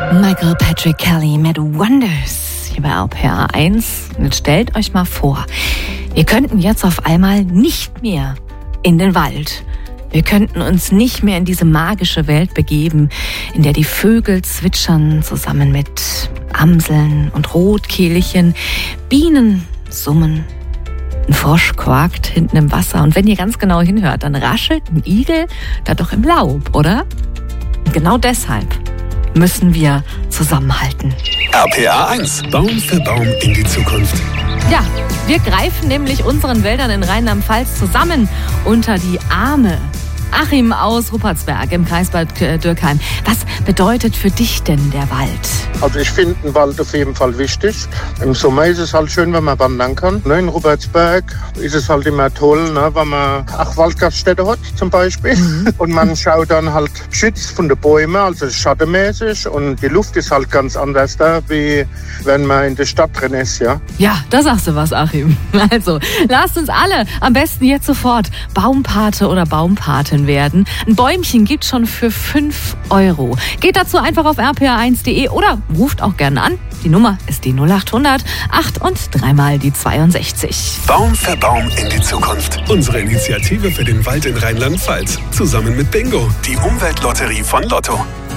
Michael Patrick Kelly mit Wonders hier bei RPA 1. Und jetzt stellt euch mal vor, wir könnten jetzt auf einmal nicht mehr in den Wald. Wir könnten uns nicht mehr in diese magische Welt begeben, in der die Vögel zwitschern zusammen mit Amseln und Rotkehlchen, Bienen summen, ein Frosch quakt hinten im Wasser. Und wenn ihr ganz genau hinhört, dann raschelt ein Igel da doch im Laub, oder? Genau deshalb müssen wir zusammenhalten. RPA 1. Baum für Baum in die Zukunft. Ja, wir greifen nämlich unseren Wäldern in Rheinland-Pfalz zusammen unter die Arme. Achim aus Ruppertsberg im Kreis Bad Dürkheim. Was bedeutet für dich denn der Wald? Also ich finde den Wald auf jeden Fall wichtig. Im Sommer ist es halt schön, wenn man wandern kann. In Ruppertsberg ist es halt immer toll, wenn man auch Waldgaststätte hat zum Beispiel. Und man schaut dann halt geschützt von den Bäumen, also schattenmäßig. Und die Luft ist halt ganz anders da, wie wenn man in der Stadt drin ist, ja. Ja, da sagst du was, Achim. Also, lasst uns alle am besten jetzt sofort Baumpate oder Baumpatin werden. Ein Bäumchen gibt schon für 5 €. Geht dazu einfach auf rpa1.de oder ruft auch gerne an. Die Nummer ist die 0800 8 und 3 mal die 62. Baum für Baum in die Zukunft. Unsere Initiative für den Wald in Rheinland-Pfalz. Zusammen mit Bingo, die Umweltlotterie von Lotto.